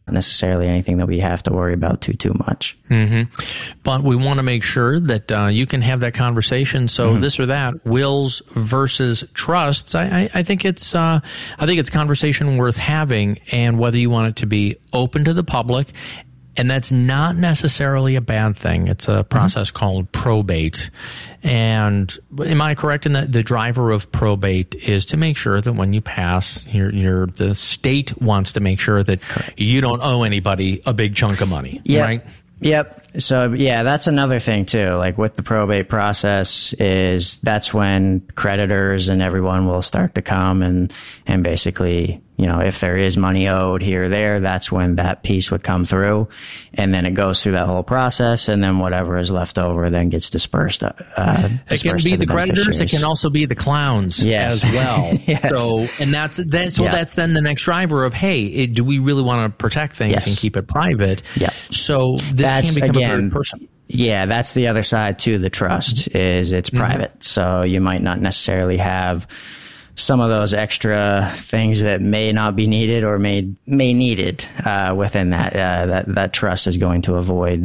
necessarily anything that we have to worry about too much. But we want to make sure that you can have that conversation. So this or that, wills versus trusts. I think it's a conversation worth having, and whether you want it to be open to the public. And that's not necessarily a bad thing. It's a process called probate. And am I correct in that the driver of probate is to make sure that when you pass, the state wants to make sure that you don't owe anybody a big chunk of money, right? Yep. So, yeah, that's another thing, too. Like with the probate process that's when creditors and everyone will start to come and basically, if there is money owed here or there, that's when that piece would come through. And then it goes through that whole process, and then whatever is left over then gets dispersed. It can be the creditors. It can also be the clowns as well. Yes. So, and that's then the next driver of, hey, do we really want to protect things and keep it private? Yeah. So this can become a very personal. Yeah, that's the other side to the trust is it's private. So you might not necessarily have some of those extra things that may not be needed or may needed within that. That trust is going to avoid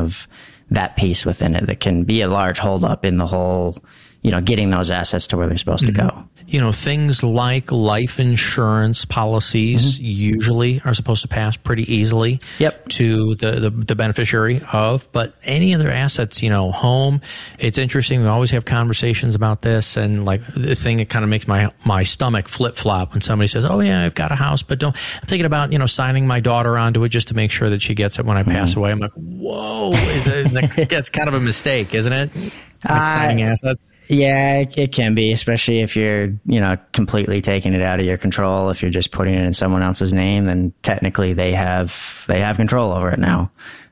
that piece within it that can be a large holdup in the whole, getting those assets to where they're supposed to go. Things like life insurance policies usually are supposed to pass pretty easily to the beneficiary of, but any other assets, home, it's interesting. We always have conversations about this, and like the thing that kind of makes my stomach flip flop when somebody says, oh yeah, I've got a house, but I'm thinking about, signing my daughter onto it just to make sure that she gets it when I pass away. I'm like, whoa, that's kind of a mistake, isn't it? Like signing assets. Yeah, it can be, especially if you're, completely taking it out of your control. If you're just putting it in someone else's name, then technically they have control over it now.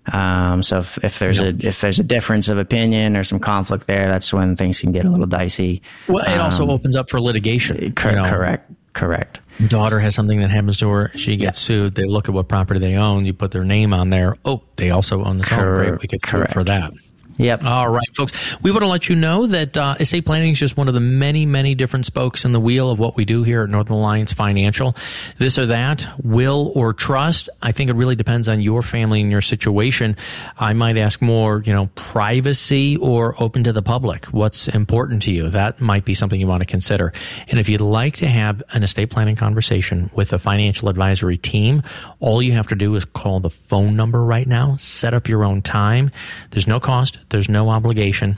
So if there's a difference of opinion or some conflict there, that's when things can get a little dicey. Well, it also opens up for litigation. Correct. Daughter has something that happens to her. She gets sued. They look at what property they own. You put their name on there. Oh, they also own this home. Great, we get sued for that. Yep. All right, folks. We want to let you know that estate planning is just one of the many, many different spokes in the wheel of what we do here at Northern Alliance Financial. This or that, will or trust, I think it really depends on your family and your situation. I might ask more, privacy or open to the public. What's important to you? That might be something you want to consider. And if you'd like to have an estate planning conversation with a financial advisory team, all you have to do is call the phone number right now. Set up your own time. There's no cost. There's no obligation.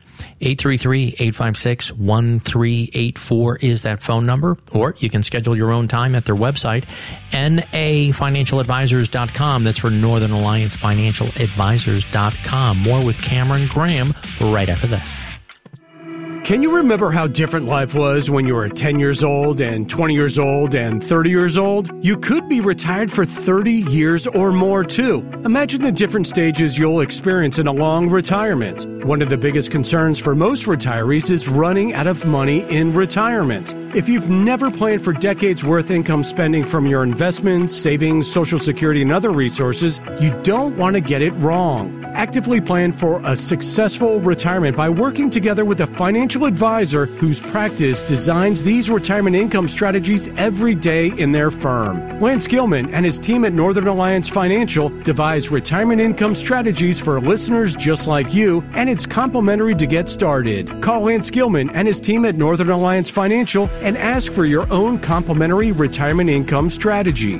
833-856-1384 is that phone number, or you can schedule your own time at their website, nafinancialadvisors.com. That's for Northern Alliance Financial Advisors.com. More with Cameron Graham right after this. Can you remember how different life was when you were 10 years old and 20 years old and 30 years old? You could be retired for 30 years or more, too. Imagine the different stages you'll experience in a long retirement. One of the biggest concerns for most retirees is running out of money in retirement. If you've never planned for decades worth income spending from your investments, savings, Social Security, and other resources, you don't want to get it wrong. Actively plan for a successful retirement by working together with a financial advisor whose practice designs these retirement income strategies every day in their firm. Lance Gilman and his team at Northern Alliance Financial devise retirement income strategies for listeners just like you, and it's complimentary to get started. Call Lance Gilman and his team at Northern Alliance Financial and ask for your own complimentary retirement income strategy.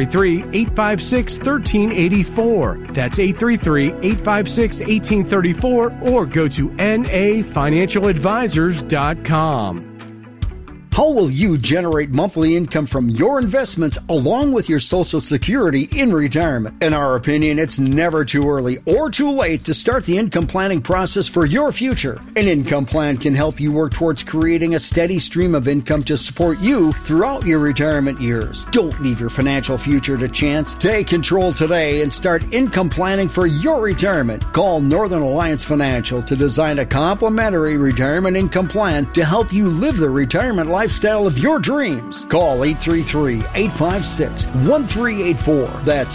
833-856-1384. That's 833-856-1834, or go to nafinancialadvisors.com. How will you generate monthly income from your investments along with your Social Security in retirement? In our opinion, it's never too early or too late to start the income planning process for your future. An income plan can help you work towards creating a steady stream of income to support you throughout your retirement years. Don't leave your financial future to chance. Take control today and start income planning for your retirement. Call Northern Alliance Financial to design a complimentary retirement income plan to help you live the retirement lifestyle of your dreams. Call 833-856-1384. That's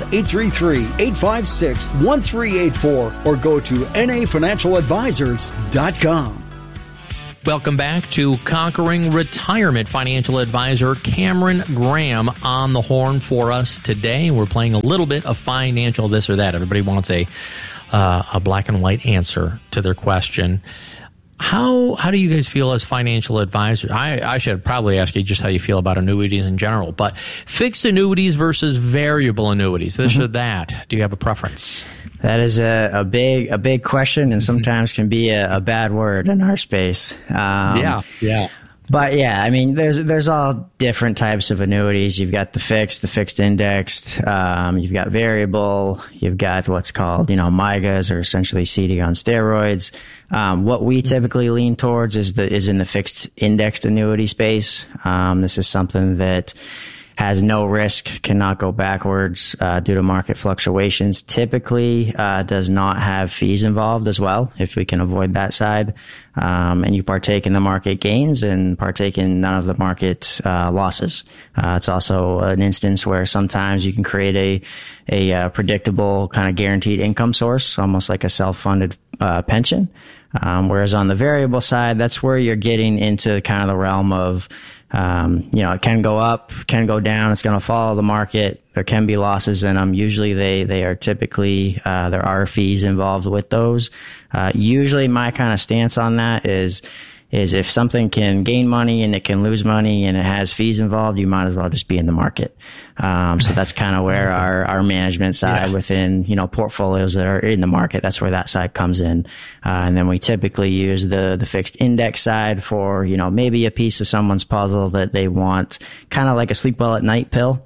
833-856-1384, or go to nafinancialadvisors.com. Welcome back to Conquering Retirement. Financial advisor Cameron Graham on the horn for us today. We're playing a little bit of financial this or that. Everybody wants a black and white answer to their question. How do you guys feel as financial advisors? I should probably ask you just how you feel about annuities in general, but fixed annuities versus variable annuities, this or that. Do you have a preference? That is a big question, and sometimes can be a bad word in our space. Yeah. But yeah, I mean, there's all different types of annuities. You've got the fixed indexed. You've got variable. You've got what's called, MYGAs, or essentially CD on steroids. What we typically lean towards is in the fixed indexed annuity space. This is something that has no risk, cannot go backwards due to market fluctuations. Typically does not have fees involved as well, if we can avoid that side. And you partake in the market gains and partake in none of the market losses. It's also an instance where sometimes you can create a predictable kind of guaranteed income source, almost like a self-funded pension. Whereas on the variable side, that's where you're getting into kind of the realm of it can go up, can go down. It's going to follow the market. There can be losses in them. Usually they are typically, there are fees involved with those. Usually my kind of stance on that is if something can gain money and it can lose money and it has fees involved, you might as well just be in the market. So that's kind of where our management side within, portfolios that are in the market, that's where that side comes in. And then we typically use the fixed index side for, maybe a piece of someone's puzzle that they want, kind of like a sleep well at night pill.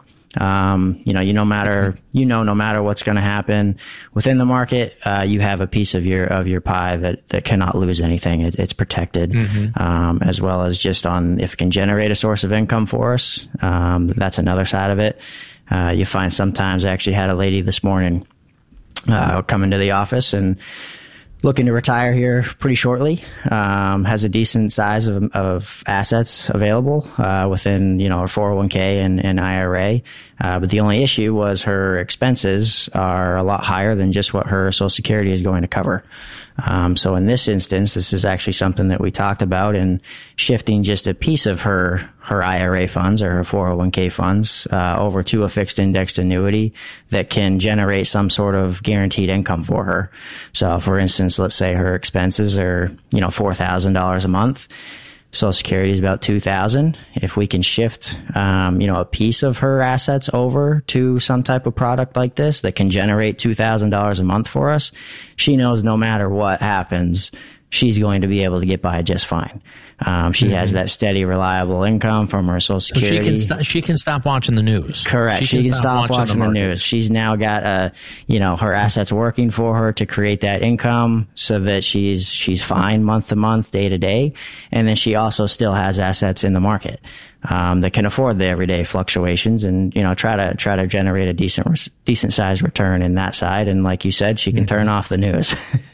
No matter what's going to happen within the market, you have a piece of your pie that cannot lose anything. It's protected, as well as just if it can generate a source of income for us. That's another side of it. You find sometimes, I actually had a lady this morning, come into the office and looking to retire here pretty shortly, has a decent size of assets available within, her 401k and IRA. But the only issue was her expenses are a lot higher than just what her Social Security is going to cover. So in this instance, this is actually something that we talked about, in shifting just a piece of her IRA funds or her 401k funds over to a fixed indexed annuity that can generate some sort of guaranteed income for her. So for instance, let's say her expenses are, $4,000 a month. Social Security is about $2,000. If we can shift, a piece of her assets over to some type of product like this that can generate $2,000 a month for us, she knows no matter what happens, she's going to be able to get by just fine. She has that steady, reliable income from her Social Security. So she can stop watching the news. Correct. She can stop watching the news. She's now got her assets working for her to create that income so that she's fine month to month, day to day. And then she also still has assets in the market that can afford the everyday fluctuations and, try to generate a decent sized return in that side. And like you said, she can turn off the news.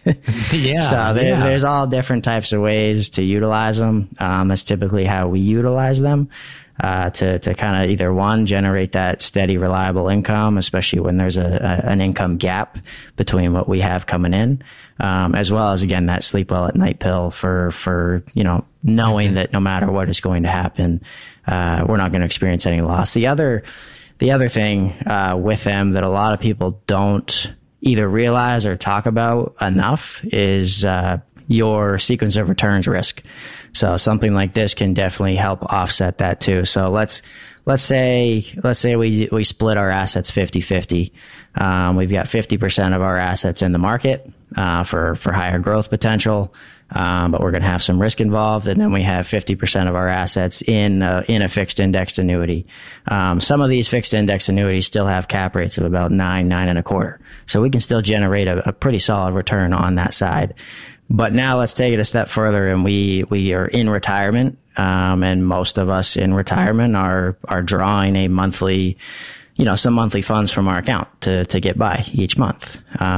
So there's all different types of ways to utilize them. That's typically how we utilize them, to kind of either generate that steady, reliable income, especially when there's an income gap between what we have coming in, as well as, again, that sleep well at night pill for knowing that no matter what is going to happen, we're not going to experience any loss. The other thing with them that a lot of people don't either realize or talk about enough is your sequence of returns risk. So something like this can definitely help offset that too. So let's say we split our assets 50-50. We've got 50% of our assets in the market for higher growth potential, but we're going to have some risk involved, and then we have 50% of our assets in a fixed indexed annuity. Some of these fixed index annuities still have cap rates of about 9.25. So we can still generate a pretty solid return on that side. But now let's take it a step further, and we are in retirement, and most of us in retirement are drawing a monthly, some monthly funds from our account to get by each month.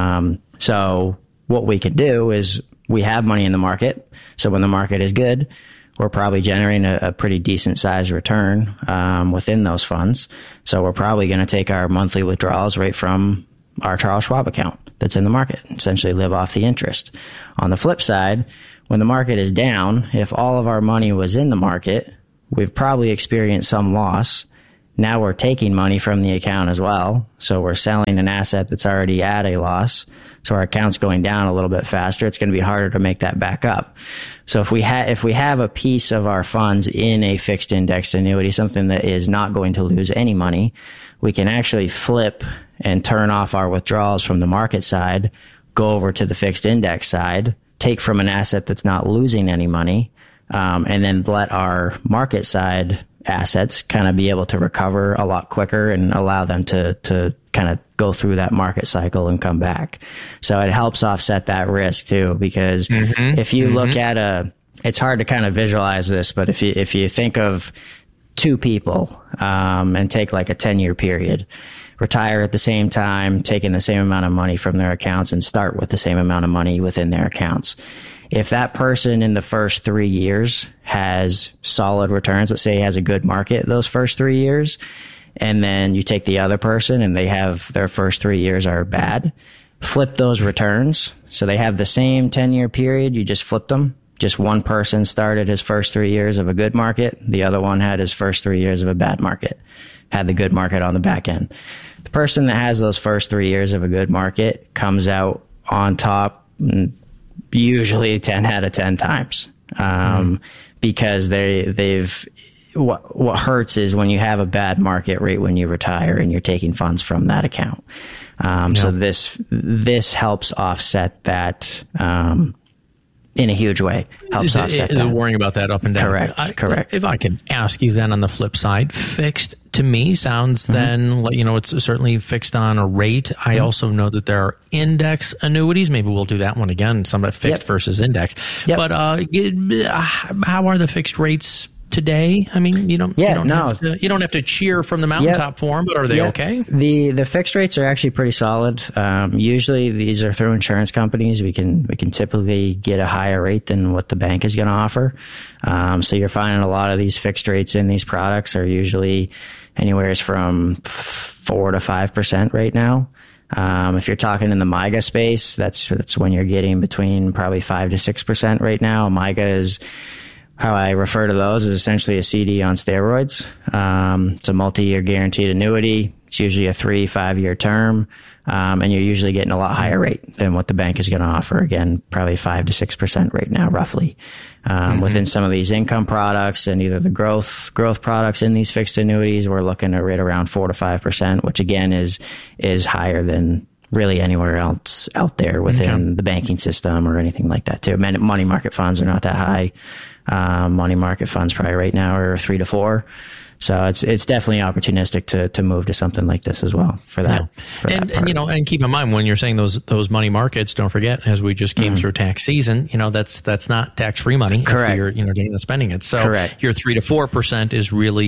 So what we could do is we have money in the market. So when the market is good, we're probably generating a pretty decent sized return within those funds. So we're probably going to take our monthly withdrawals right from our Charles Schwab account that's in the market, essentially live off the interest. On the flip side, when the market is down, if all of our money was in the market, we've probably experienced some loss. Now we're taking money from the account as well. So we're selling an asset that's already at a loss. So our account's going down a little bit faster. It's going to be harder to make that back up. So if we have a piece of our funds in a fixed index annuity, something that is not going to lose any money, we can actually flip and turn off our withdrawals from the market side, go over to the fixed index side, take from an asset that's not losing any money, and then let our market side assets kind of be able to recover a lot quicker and allow them to kind of go through that market cycle and come back. So it helps offset that risk too, because if you look at it's hard to kind of visualize this, but if you think of two people, and take like a 10-year period, retire at the same time, taking the same amount of money from their accounts and start with the same amount of money within their accounts. If that person in the first 3 years has solid returns, let's say he has a good market those first 3 years, and then you take the other person and they have their first 3 years are bad, flip those returns. So they have the same 10-year period, you just flipped them. Just one person started his first 3 years of a good market. The other one had his first 3 years of a bad market, had the good market on the back end. The person that has those first 3 years of a good market comes out on top usually 10 out of 10 times, because what hurts is when you have a bad market rate when you retire and you're taking funds from that account. So this helps offset that, in a huge way, helps offset that. Worrying about that up and down. Correct. If I could ask you then on the flip side, fixed to me sounds then, it's certainly fixed on a rate. I also know that there are index annuities. Maybe we'll do that one again, some fixed versus index. But how are the fixed rates today? I mean, you don't have to cheer from the mountaintop for them, but are they okay? The fixed rates are actually pretty solid. Usually these are through insurance companies. We can typically get a higher rate than what the bank is going to offer. So you're finding a lot of these fixed rates in these products are usually anywhere from 4 to 5% right now. If you're talking in the MYGA space, that's when you're getting between probably 5 to 6% right now. MYGA is, how I refer to those, is essentially a CD on steroids. It's a multi-year guaranteed annuity. It's usually a 3-5 year term. And you're usually getting a lot higher rate than what the bank is going to offer. Again, probably 5 to 6% right now, roughly. Within some of these income products and either the growth products in these fixed annuities, we're looking at right around 4 to 5%, which again is higher than really anywhere else out there within the banking system or anything like that too. Money market funds are not that high. Money market funds probably right now are 3 to 4. So it's definitely opportunistic to move to something like this as well for that. And keep in mind when you're saying those money markets, don't forget, as we just came through tax season, that's not tax free money. Correct. If you're getting and spending it. So correct. Your 3 to 4% is really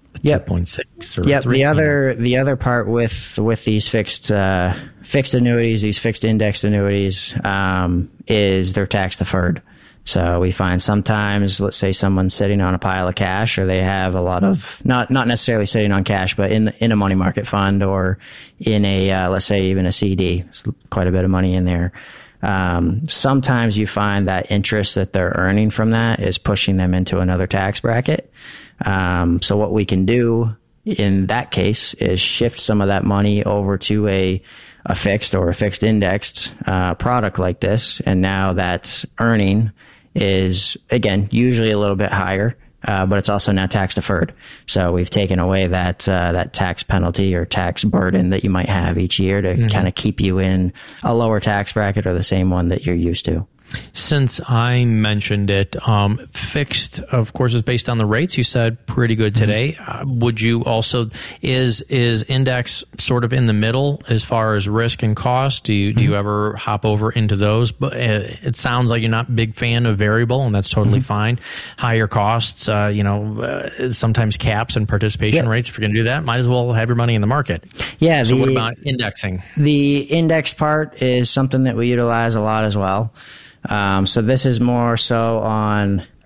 2.6 or 3. The other part with these fixed annuities, these fixed index annuities, is they're tax deferred. So we find sometimes, let's say someone's sitting on a pile of cash, or they have a lot of, not necessarily sitting on cash, but in a money market fund or in a, let's say even a CD. It's quite a bit of money in there. Sometimes you find that interest that they're earning from that is pushing them into another tax bracket. So what we can do in that case is shift some of that money over to a fixed or a fixed indexed product like this. And now that earning is, again, usually a little bit higher, but it's also now tax deferred. So we've taken away that tax penalty or tax burden that you might have each year to kind of keep you in a lower tax bracket or the same one that you're used to. Since I mentioned it, fixed, of course, is based on the rates. You said pretty good today. Would you also, is index sort of in the middle as far as risk and cost? Do you ever hop over into those? But it sounds like you're not a big fan of variable, and that's totally fine. Higher costs, sometimes caps and participation rates. If you're going to do that, might as well have your money in the market. Yeah. So what about indexing? The index part is something that we utilize a lot as well. So this is more so on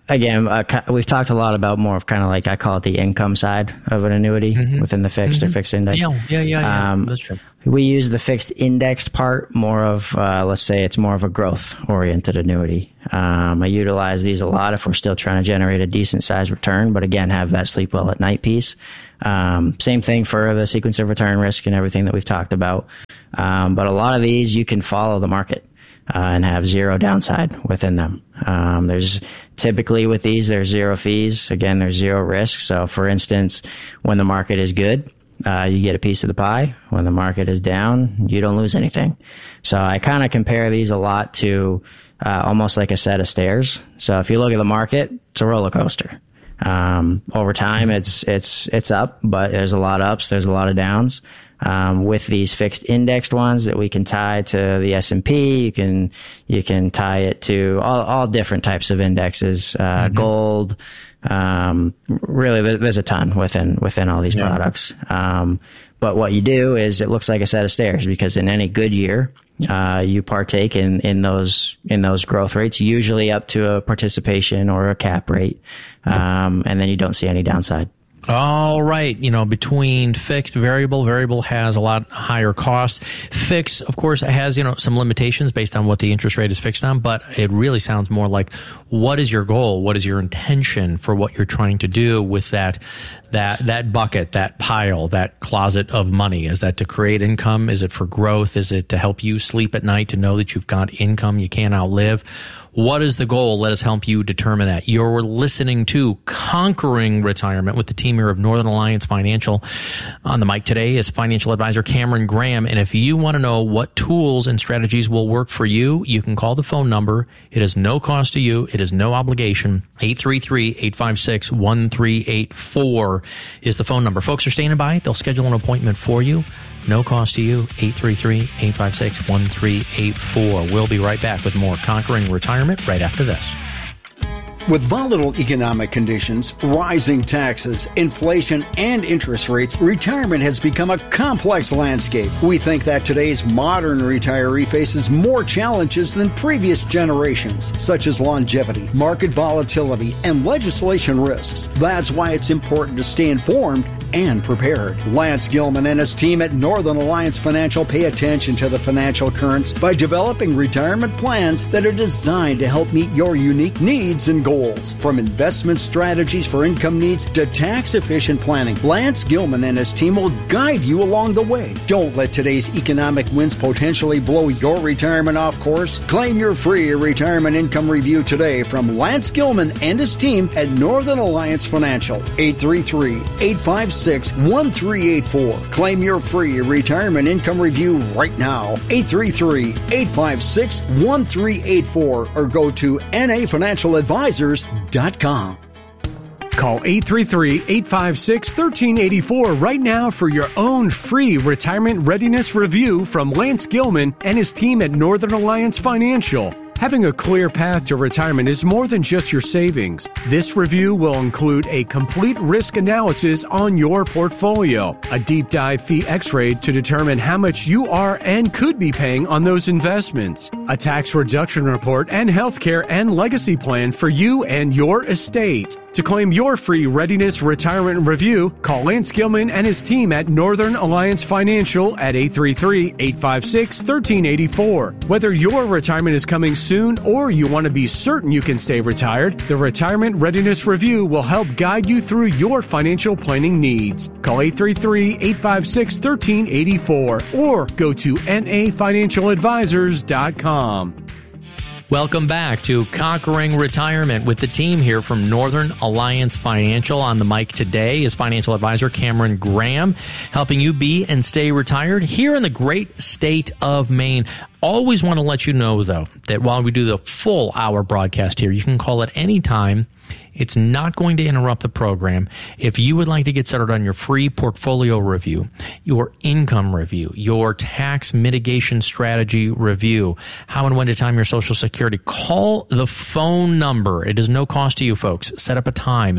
again, we've talked a lot about more of kind of like, I call it the income side of an annuity within the fixed or fixed index. Yeah. That's true. We use the fixed indexed part more of, let's say it's more of a growth oriented annuity. I utilize these a lot if we're still trying to generate a decent size return, but again, have that sleep well at night piece. Same thing for the sequence of return risk and everything that we've talked about. But a lot of these you can follow the market. And have zero downside within them. There's typically with these, there's zero fees. Again, there's zero risk. So for instance, when the market is good, you get a piece of the pie. When the market is down, you don't lose anything. So I kind of compare these a lot to almost like a set of stairs. So if you look at the market, it's a roller coaster. Over time, it's up, but there's a lot of ups, there's a lot of downs. With these fixed indexed ones that we can tie to the S&P, you can tie it to all different types of indexes, gold. Really, there's a ton within all these products. But what you do is it looks like a set of stairs, because in any good year, you partake in those growth rates, usually up to a participation or a cap rate. And then you don't see any downside. All right. Between fixed, variable has a lot higher costs. Fixed, of course, has, some limitations based on what the interest rate is fixed on, but it really sounds more like, what is your goal? What is your intention for what you're trying to do with that bucket, that pile, that closet of money? Is that to create income? Is it for growth? Is it to help you sleep at night, to know that you've got income you can't outlive? What is the goal? Let us help you determine that. You're listening to Conquering Retirement with the team here of Northern Alliance Financial. On the mic today is financial advisor Cameron Graham. And if you want to know what tools and strategies will work for you, you can call the phone number. It is no cost to you. It is no obligation. 833-856-1384 is the phone number. Folks are standing by. They'll schedule an appointment for you. No cost to you, 833-856-1384. We'll be right back with more Conquering Retirement right after this. With volatile economic conditions, rising taxes, inflation, and interest rates, retirement has become a complex landscape. We think that today's modern retiree faces more challenges than previous generations, such as longevity, market volatility, and legislation risks. That's why it's important to stay informed and prepared. Lance Gilman and his team at Northern Alliance Financial pay attention to the financial currents by developing retirement plans that are designed to help meet your unique needs and goals. From investment strategies for income needs to tax-efficient planning, Lance Gilman and his team will guide you along the way. Don't let today's economic winds potentially blow your retirement off course. Claim your free retirement income review today from Lance Gilman and his team at Northern Alliance Financial. 833-856-1384. Claim your free retirement income review right now. 833-856-1384 or go to NAFinancialadvisors.com. Call 833-856-1384 right now for your own free retirement readiness review from Lance Gilman and his team at Northern Alliance Financial. Having a clear path to retirement is more than just your savings. This review will include a complete risk analysis on your portfolio, a deep dive fee x-ray to determine how much you are and could be paying on those investments, a tax reduction report, and healthcare and legacy plan for you and your estate. To claim your free readiness retirement review, call Lance Gilman and his team at Northern Alliance Financial at 833-856-1384. Whether your retirement is coming soon or you want to be certain you can stay retired, the Retirement Readiness Review will help guide you through your financial planning needs. Call 833-856-1384 or go to NAFinancialadvisors.com. Welcome back to Conquering Retirement with the team here from Northern Alliance Financial. On the mic today is financial advisor Cameron Graham, helping you be and stay retired here in the great state of Maine. Always want to let you know, though, that while we do the full hour broadcast here, you can call at any time. It's not going to interrupt the program. If you would like to get started on your free portfolio review, your income review, your tax mitigation strategy review, how and when to time your Social Security, call the phone number. It is no cost to you, folks. Set up a time.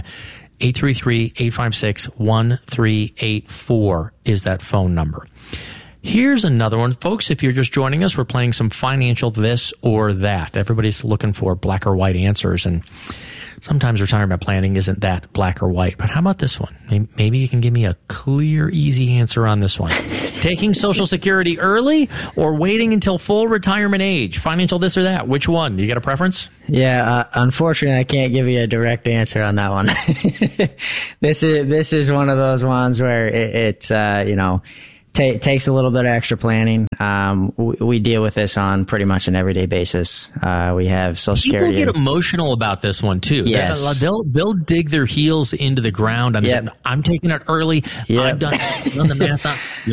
833-856-1384 is that phone number. Here's another one. Folks, if you're just joining us, we're playing some financial this or that. Everybody's looking for black or white answers. And sometimes retirement planning isn't that black or white. But how about this one? Maybe you can give me a clear, easy answer on this one. Taking Social Security early or waiting until full retirement age? Financial this or that? Which one? You got a preference? Yeah, unfortunately, I can't give you a direct answer on that one. This is one of those ones where it's takes a little bit of extra planning. We deal with this on pretty much an everyday basis. We have Social Security. People get emotional about this one too. Yes. They'll dig their heels into the ground. I'm taking it early. Yep. I've done the math.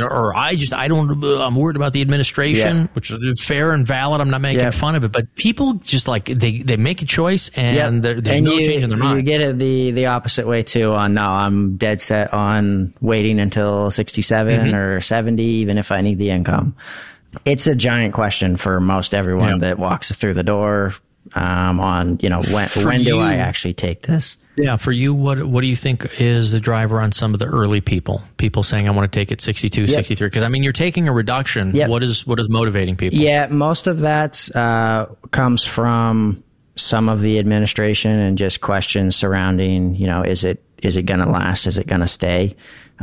I'm worried about the administration, which is fair and valid. I'm not making fun of it, but people just like they make a choice and there's no change in their mind. You get it the opposite way too. I'm dead set on waiting until 67 or 70, even if I need the income. It's a giant question for most everyone that walks through the door when do I actually take this? Yeah, for you, what do you think is the driver on some of the early people saying I want to take it 62, 63? Because you're taking a reduction. What is motivating people? Yeah, most of that comes from some of the administration and just questions surrounding, is it going to last? Is it going to stay?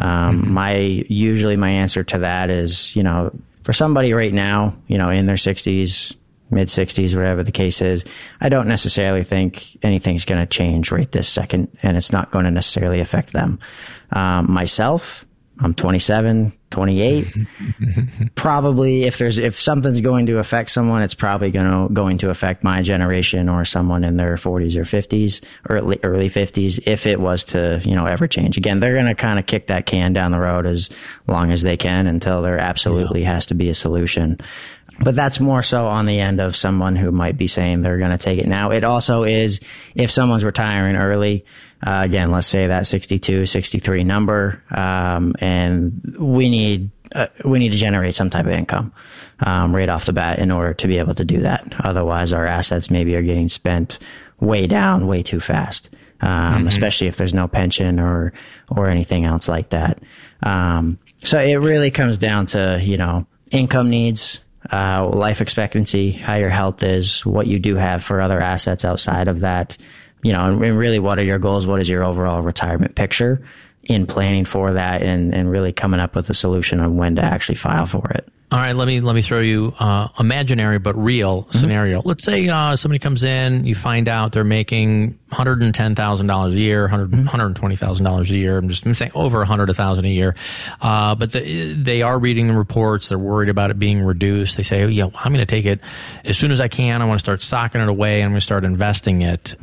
My answer to that is, for somebody right now, in their 60s, mid 60s, whatever the case is, I don't necessarily think anything's going to change right this second, and it's not going to necessarily affect them. Myself, I'm 27, 28. Probably if something's going to affect someone, it's probably going to affect my generation or someone in their 40s or 50s or early 50s if it was to, ever change. Again, they're going to kind of kick that can down the road as long as they can until there absolutely has to be a solution. But that's more so on the end of someone who might be saying they're going to take it now. It also is if someone's retiring early, again, let's say that 62, 63 number, and we need to generate some type of income right off the bat in order to be able to do that. Otherwise, our assets maybe are getting spent way down, way too fast, especially if there's no pension or anything else like that. So it really comes down to, income needs, life expectancy, how your health is, what you do have for other assets outside of that, and really what are your goals? What is your overall retirement picture in planning for that and really coming up with a solution on when to actually file for it. All right, let me throw you imaginary but real scenario. Let's say somebody comes in, you find out they're making $110,000 a year, $120,000 a year. I'm saying over $100,000 a year, but they are reading the reports. They're worried about it being reduced. They say, I'm going to take it as soon as I can. I want to start socking it away, and I'm going to start investing it.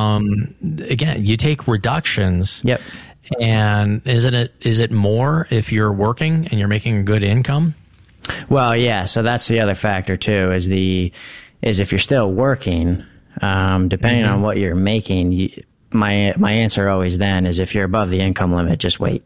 Again, you take reductions. Yep. And is it more if you're working and you're making a good income? Well, yeah. So that's the other factor too. Is if you're still working, depending on what you're making, my answer always then is if you're above the income limit, just wait.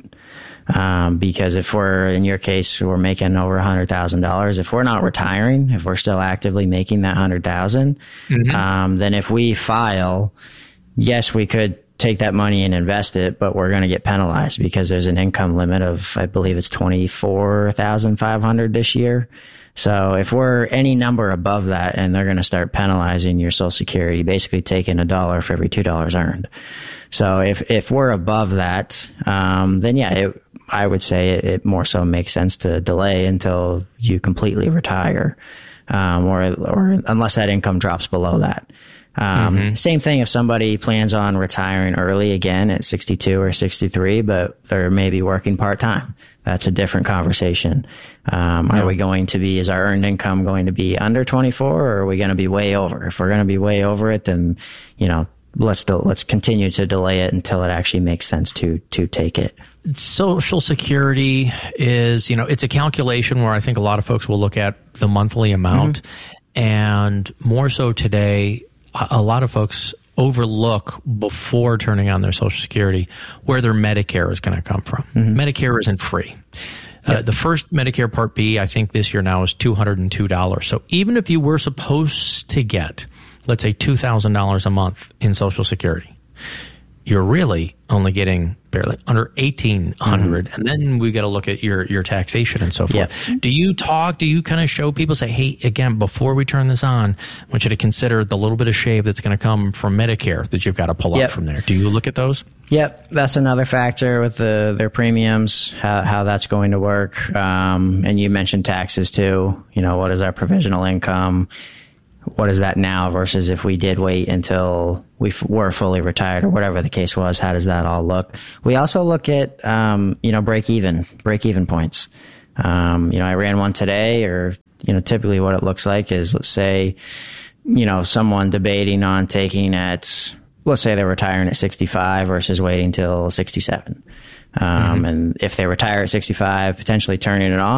Because if in your case, we're making over $100,000, if we're not retiring, if we're still actively making that $100,000, then if we file, yes, we could take that money and invest it, but we're going to get penalized because there's an income limit of, I believe it's $24,500 this year. So if we're any number above that, and they're going to start penalizing your Social Security, basically taking $1 for every $2 earned. So if we're above that, then yeah, I would say it more so makes sense to delay until you completely retire, or unless that income drops below that. Same thing if somebody plans on retiring early again at 62 or 63, but they're maybe working part-time. That's a different conversation. Are we going to be, is our earned income going to be under 24, or are we going to be way over? If we're going to be way over it, then, let's continue to delay it until it actually makes sense to take it. Social Security is, it's a calculation where I think a lot of folks will look at the monthly amount, and more so today, a lot of folks overlook before turning on their Social Security where their Medicare is going to come from. Medicare isn't free. The first Medicare Part B, I think this year now, is $202. So even if you were supposed to get, let's say, $2,000 a month in Social Security, you're really only getting barely under $1,800, and then we got to look at your taxation and so forth. Yeah. Do you kind of show people, say, hey, again, before we turn this on, I want you to consider the little bit of shave that's going to come from Medicare that you've got to pull out from there. Do you look at those? Yep, that's another factor with their premiums, how that's going to work. And you mentioned taxes too. What is our provisional income? What is that now versus if we did wait until we were fully retired or whatever the case was? How does that all look? We also look at, break even points. I ran one today, or, typically what it looks like is, let's say, someone debating on taking let's say they're retiring at 65 versus waiting till 67. And if they retire at 65, potentially turning it on,